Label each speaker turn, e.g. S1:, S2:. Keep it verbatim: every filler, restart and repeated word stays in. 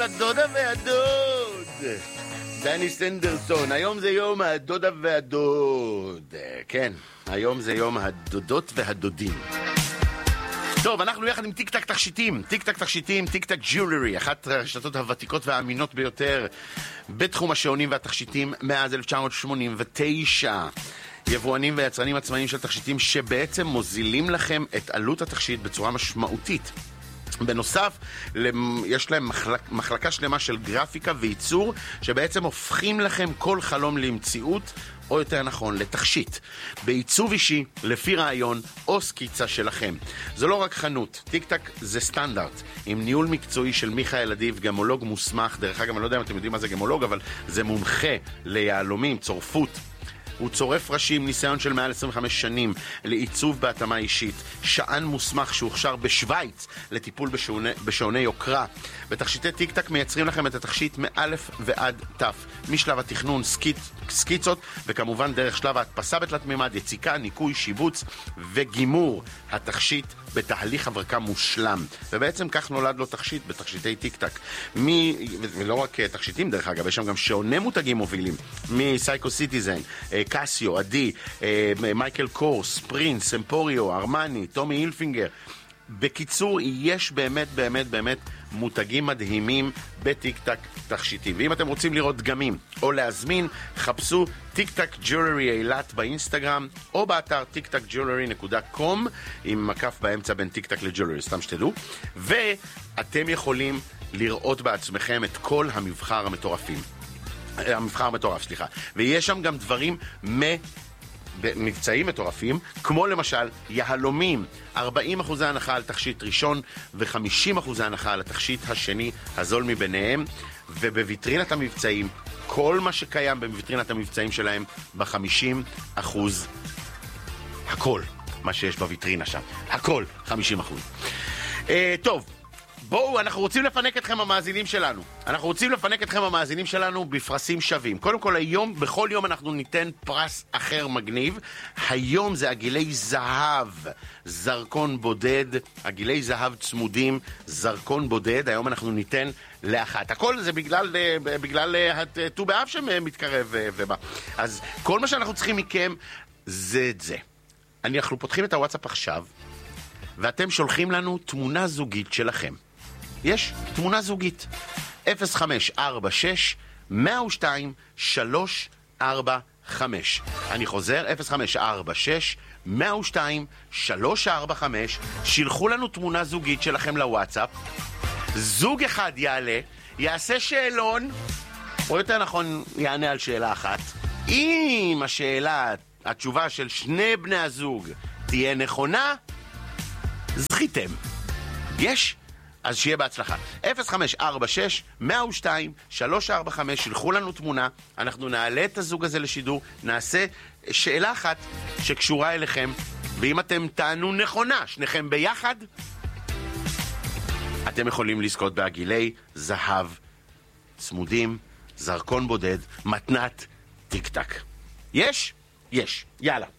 S1: הדודה והדוד. דני סנדרסון, היום זה יום הדודה והדוד. כן, היום זה יום הדודות והדודים. טוב, אנחנו יחד עם טיק טק תכשיטים, טיק טק תכשיטים, טיק טק ג'ולרי, אחת הרשתות הוותיקות והאמינות ביותר בתחום השעונים והתכשיטים מאז אלף תשע מאות שמונים ותשע. יבואנים ויצרנים עצמאיים של תכשיטים שבעצם מוזילים לכם את עלות התכשיט בצורה משמעותית. בנוסף, יש להם מחלק, מחלקה שלמה של גרפיקה וייצור שבעצם הופכים לכם כל חלום למציאות, או יותר נכון, לתכשיט, בעיצוב אישי, לפי רעיון או סקיצה שלכם. זו לא רק חנות, טיק טק זה סטנדרט, עם ניהול מקצועי של מיכאל אדיב, גמולוג מוסמך. דרך אגב, אני לא יודע אם אתם יודעים מה זה גמולוג, אבל זה מומחה ליהלומים, צורפות. הוא צורף ראשי עם ניסיון של מעל עשרים וחמש שנים לעיצוב בהתאמה אישית, שען מוסמך שהוכשר בשוויץ לטיפול בשעוני, בשעוני יוקרה. בתכשיטי טיק טק מייצרים לכם את התכשיט מאלף ועד תף, משלב התכנון, סקיצ, סקיצות, וכמובן דרך שלב ההדפסה בתלת מימד, יציקה, ניקוי, שיבוץ וגימור התכשיט בתהליך הברקה מושלם. ובעצם כך נולד לו תכשיט בתכשיטי טיק טק. מי, ולא רק תכשיטים דרך אגב, יש שם גם שעוני מותגים מובילים, מסייקו סיטיזן, קסיו, אדי, מייקל קורס, פרינס, אמפוריו, ארמני, טומי הילפינגר. בקיצור, יש באמת באמת באמת מותגים מדהימים בטיק טק תכשיטים. ואם אתם רוצים לראות דגמים או להזמין, חפשו טיק טק ג'ולרי אילת באינסטגרם או באתר טיק טק ג'ולרי נקודה קום עם מקף באמצע בין טיק טק לג'ולרי, סתם שתדעו. ואתם יכולים לראות בעצמכם את כל המבחר המטורפים. המבחר המטורף, סליחה. ויש שם גם דברים מבצעים מטורפים, כמו למשל יהלומים, ארבעים אחוז הנחה על תכשיט ראשון ו-חמישים אחוז הנחה על התכשיט השני, הזול מביניהם. ובוויטרינת המבצעים, כל מה שקיים בוויטרינת המבצעים שלהם ב-חמישים אחוז, הכל מה שיש בוויטרינה שם, הכל חמישים אחוז. אה, טוב, בואו, אנחנו רוצים לפנק אתכם המאזינים שלנו. אנחנו רוצים לפנק אתכם המאזינים שלנו בפרסים שווים. קודם כל, היום, בכל יום אנחנו ניתן פרס אחר מגניב. היום זה הגילי זהב, זרקון בודד, הגילי זהב צמודים, זרקון בודד. היום אנחנו ניתן לאחת. הכל זה בגלל, בגלל הט"ו באב שמתקרב ובא. אז כל מה שאנחנו צריכים מכם זה את זה. אנחנו פותחים את הוואטסאפ עכשיו, ואתם שולחים לנו תמונה זוגית שלכם. יש תמונה זוגית אפס חמש ארבע שש מאה ושתיים שלוש ארבע חמש. אני חוזר, אפס חמש ארבע שש מאה ושתיים שלוש ארבע חמש. שילחו לנו תמונה זוגית שלכם לוואטסאפ. זוג אחד יעלה, יעשה שאלון, או יותר נכון יענה על שאלה אחת. אם השאלה, התשובה של שני בני הזוג תהיה נכונה, זכיתם. יש? אז שיהיה בהצלחה. אפס חמש ארבע שש מאה ושתיים שלוש ארבע חמש. שילחו לנו תמונה, אנחנו נעלה את הזוג הזה לשידור, נעשה שאלה אחת שקשורה אליכם, ואם אתם תענו נכונה, שניכם ביחד, אתם יכולים לזכות בעגילי זהב צמודים, זרקון בודד, מתנת טיק טק. יש? יש. יאללה.